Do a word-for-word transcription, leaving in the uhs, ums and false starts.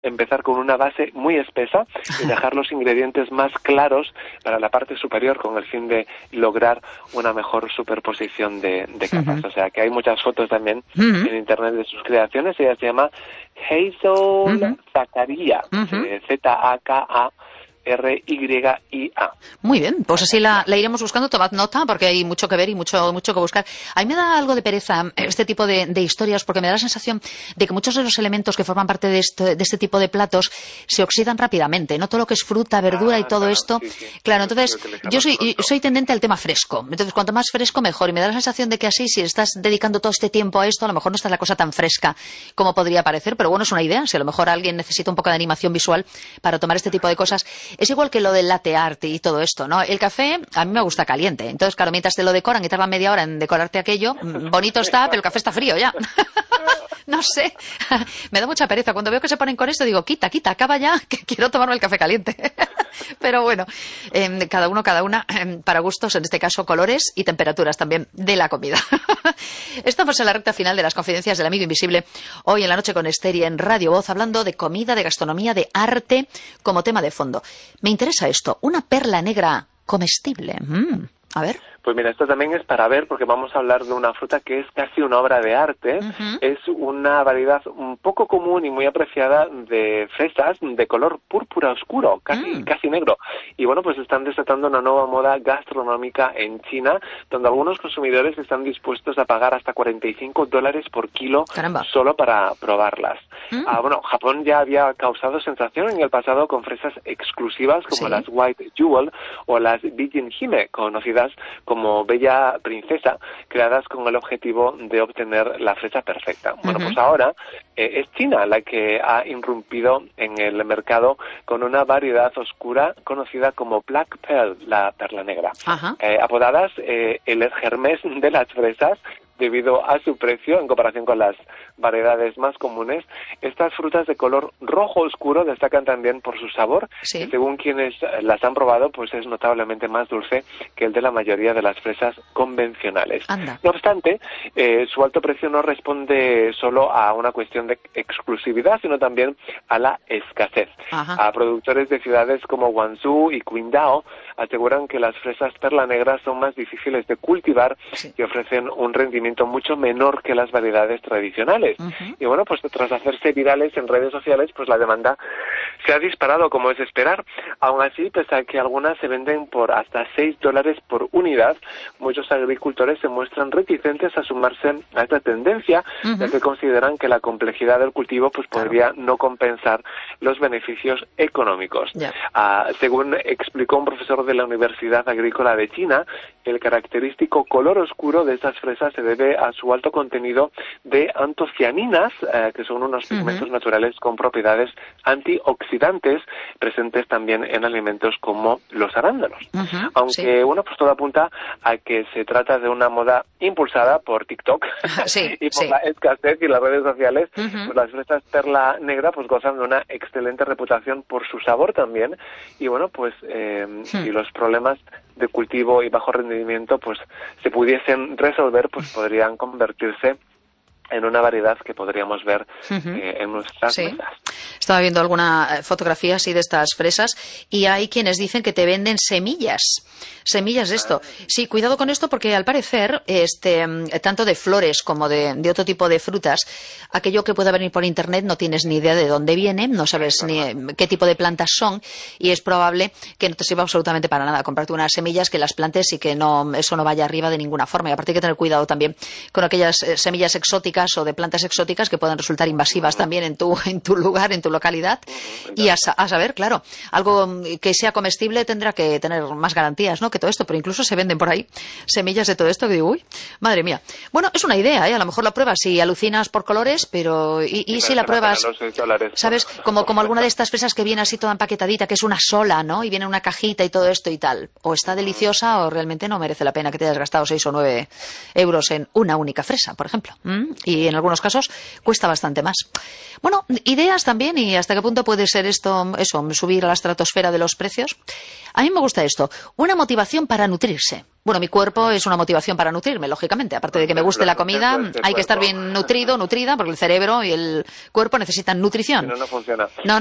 empezar con una base muy espesa y dejar los ingredientes más claros para la parte superior con el fin de lograr una mejor superposición de, de capas. Uh-huh. O sea que hay muchas fotos también uh-huh. en internet de sus creaciones. Ella se llama Hazel uh-huh. Zakaria, uh-huh. eh, Z A K A R Y I A. Muy bien, pues así la, la iremos buscando, tomad nota, porque hay mucho que ver y mucho mucho que buscar. A mí me da algo de pereza este tipo de, de historias, porque me da la sensación de que muchos de los elementos que forman parte de este, de este tipo de platos se oxidan rápidamente, no todo lo que es fruta, verdura ah, y todo claro, esto. Sí, sí. Claro, entonces yo soy, soy tendente al tema fresco. Entonces, cuanto más fresco, mejor. Y me da la sensación de que así, si estás dedicando todo este tiempo a esto, a lo mejor no está la cosa tan fresca como podría parecer, pero bueno, es una idea. Si a lo mejor alguien necesita un poco de animación visual para tomar este tipo de cosas, es igual que lo del latte art y todo esto, ¿no? El café a mí me gusta caliente. Entonces, claro, mientras te lo decoran y tardan media hora en decorarte aquello, bonito está, pero el café está frío ya. No sé. Me da mucha pereza. Cuando veo que se ponen con esto, digo, quita, quita, acaba ya, que quiero tomarme el café caliente. Pero bueno, eh, cada uno, cada una, eh, para gustos, en este caso, colores y temperaturas también de la comida. Estamos en la recta final de las confidencias del amigo invisible. Hoy en la noche con Esther y en Radio Voz, hablando de comida, de gastronomía, de arte como tema de fondo. Me interesa esto, una perla negra comestible. Mm, a ver. Pues mira, esto también es para ver, porque vamos a hablar de una fruta que es casi una obra de arte. Uh-huh. Es una variedad un poco común y muy apreciada de fresas de color púrpura oscuro, casi, uh-huh. casi negro. Y bueno, pues están desatando una nueva moda gastronómica en China, donde algunos consumidores están dispuestos a pagar hasta cuarenta y cinco dólares por kilo. Caramba. Solo para probarlas. Uh-huh. Ah, bueno, Japón ya había causado sensación en el pasado con fresas exclusivas como ¿Sí? las White Jewel o las Bijin Hime, conocidas como Bella Princesa, creadas con el objetivo de obtener la fresa perfecta. Bueno, uh-huh. pues ahora eh, es China la que ha irrumpido en el mercado con una variedad oscura conocida como Black Pearl, la perla negra. Uh-huh. Eh, apodadas eh, el Hermes de las fresas, debido a su precio en comparación con las variedades más comunes. Estas frutas de color rojo oscuro destacan también por su sabor, ¿Sí? que según quienes las han probado, pues es notablemente más dulce que el de la mayoría de las fresas convencionales. Anda. No obstante, eh, su alto precio no responde solo a una cuestión de exclusividad, sino también a la escasez. Ajá. A productores de ciudades como Guangzhou y Qingdao aseguran que las fresas perla negra son más difíciles de cultivar sí. y ofrecen un rendimiento mucho menor que las variedades tradicionales. Uh-huh. Y bueno, pues tras hacerse virales en redes sociales, pues la demanda se ha disparado, como es esperar. Aún así, pese a que algunas se venden por hasta seis dólares por unidad, muchos agricultores se muestran reticentes a sumarse a esta tendencia, uh-huh. ya que consideran que la complejidad del cultivo pues claro. podría no compensar los beneficios económicos. Yeah. Uh, según explicó un profesor de la Universidad Agrícola de China, el característico color oscuro de estas fresas se debe a su alto contenido de antocianinas, eh, que son unos pigmentos uh-huh. naturales con propiedades antioxidantes, presentes también en alimentos como los arándanos. Uh-huh. Aunque, sí. bueno, pues todo apunta a que se trata de una moda impulsada por TikTok sí, y por sí. la escasez y las redes sociales, uh-huh. pues las fresas perla negra pues gozan de una excelente reputación por su sabor también, y bueno, pues eh, uh-huh. si los problemas de cultivo y bajo rendimiento pues se pudiesen resolver, pues podrían convertirse en una variedad que podríamos ver uh-huh. eh, en nuestras sí. mesas. Estaba viendo alguna fotografía así de estas fresas y hay quienes dicen que te venden semillas. Semillas de esto. Sí, cuidado con esto porque al parecer, este, tanto de flores como de, de otro tipo de frutas, aquello que pueda venir por internet no tienes ni idea de dónde viene, no sabes ni qué tipo de plantas son y es probable que no te sirva absolutamente para nada comprarte unas semillas, que las plantes y que no, eso no vaya arriba de ninguna forma. Y aparte hay que tener cuidado también con aquellas eh, semillas exóticas o de plantas exóticas que pueden resultar invasivas también en tu, en tu lugar, en tu localidad. Y a, a saber, claro, algo que sea comestible tendrá que tener más garantías, ¿no?, que todo esto, pero incluso se venden por ahí semillas de todo esto que digo, uy, madre mía. Bueno, es una idea, ¿eh? A lo mejor la pruebas y alucinas por colores, pero y, y si la pruebas, ¿sabes? Como, como alguna de estas fresas que viene así toda empaquetadita, que es una sola, ¿no? Y viene en una cajita y todo esto y tal. O está deliciosa o realmente no merece la pena que te hayas gastado seis o nueve euros en una única fresa, por ejemplo. ¿Mm? Y en algunos casos cuesta bastante más. Bueno, ideas también, y hasta qué punto puede ser esto, eso, subir a la estratosfera de los precios. A mí me gusta esto, una motivación para nutrirse. Bueno, mi cuerpo es una motivación para nutrirme, lógicamente. Aparte de que me guste la comida, hay que estar bien nutrido, nutrida, porque el cerebro y el cuerpo necesitan nutrición. Si no, no funciona. No,